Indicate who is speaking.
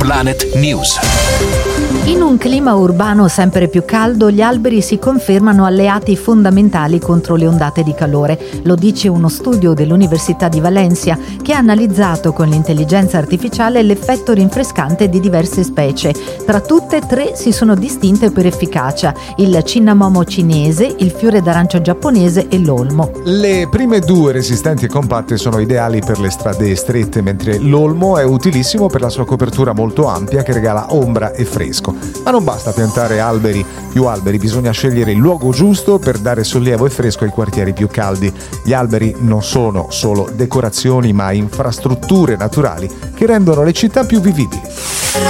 Speaker 1: Planet News.
Speaker 2: In un clima urbano sempre più caldo, gli alberi si confermano alleati fondamentali contro le ondate di calore. Lo dice uno studio dell'Università di Valencia che ha analizzato con l'intelligenza artificiale l'effetto rinfrescante di diverse specie. Tra tutte, 3 si sono distinte per efficacia: il cinnamomo cinese, il fiore d'arancio giapponese e l'olmo.
Speaker 3: Le prime 2 resistenti e compatte sono ideali per le strade strette, mentre l'olmo è utilissimo per la sua copertura molto ampia che regala ombra e fresco. Ma non basta piantare più alberi, bisogna scegliere il luogo giusto per dare sollievo e fresco ai quartieri più caldi. Gli alberi non sono solo decorazioni, ma infrastrutture naturali che rendono le città più vivibili.